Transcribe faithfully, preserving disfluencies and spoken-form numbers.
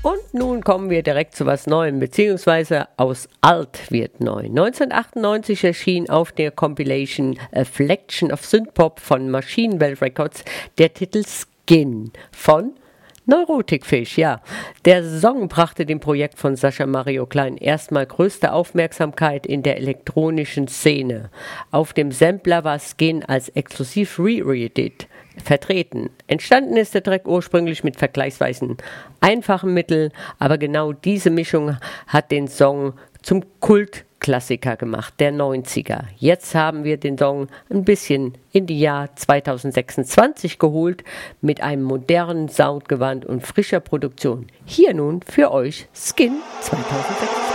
Und nun kommen wir direkt zu was Neuem, beziehungsweise aus alt wird neu. neunzehnhundertachtundneunzig erschien auf der Compilation A Flection of Synthpop von Machine Well Records der Titel Skin von Neurotikfisch, ja. Der Song brachte dem Projekt von Sascha Mario Klein erstmal größte Aufmerksamkeit in der elektronischen Szene. Auf dem Sampler war Skin als exklusiv Re-Edit vertreten. Entstanden ist der Track ursprünglich mit vergleichsweise einfachen Mitteln, aber genau diese Mischung hat den Song zum Kultklassiker gemacht, der neunziger. Jetzt haben wir den Song ein bisschen in die Jahr zweitausendsechsundzwanzig geholt, mit einem modernen Soundgewand und frischer Produktion. Hier nun für euch Skin zweitausendsechsundzwanzig.